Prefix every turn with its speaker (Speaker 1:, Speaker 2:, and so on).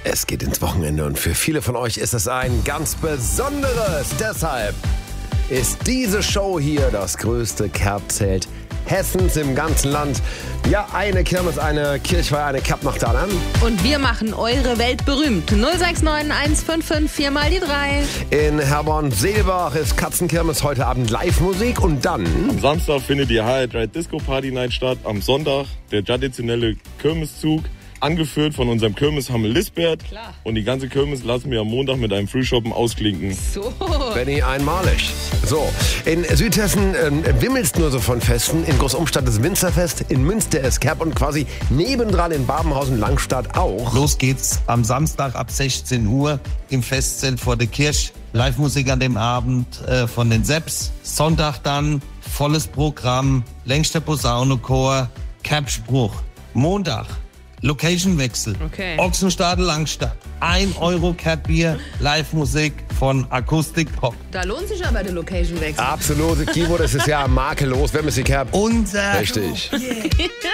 Speaker 1: Es geht ins Wochenende und für viele von euch ist es ein ganz besonderes. Deshalb ist diese Show hier das größte Kerbzelt Hessens im ganzen Land. Ja, eine Kirmes, eine Kirchweih, eine Kerb macht da an.
Speaker 2: Und wir machen eure Welt berühmt. 069 155 4 mal die 3.
Speaker 1: In Herborn-Seelbach ist Katzenkirmes, heute Abend Live-Musik und dann...
Speaker 3: Am Samstag findet die HR3 Disco Party Night statt. Am Sonntag der traditionelle Kirmeszug, angeführt von unserem Kirmeshammel Lisbert.
Speaker 2: Klar.
Speaker 3: Und die ganze Kirmes lassen wir am Montag mit einem Frühshoppen ausklinken.
Speaker 2: So.
Speaker 1: Benny, einmalig. So, in Südhessen wimmelt's nur so von Festen. In Großumstadt ist Winzerfest, in Münster ist Kerb und quasi nebendran in Babenhausen-Langstadt auch.
Speaker 4: Los geht's am Samstag ab 16 Uhr im Festzelt vor der Kirche. Live-Musik an dem Abend von den Sepps. Sonntag dann volles Programm, längster Posaunenchor, Kerbspruch. Montag Location-Wechsel.
Speaker 2: Okay.
Speaker 4: Ochsenstadel Langstadt. 1 Euro Kerbbier, Live-Musik von Akustik Pop.
Speaker 2: Da lohnt sich aber der Location-Wechsel.
Speaker 1: Absolut, Kivo, das ist ja makellos. Wer ist die Kerb?
Speaker 4: Unser
Speaker 1: Richtig.
Speaker 4: Yeah.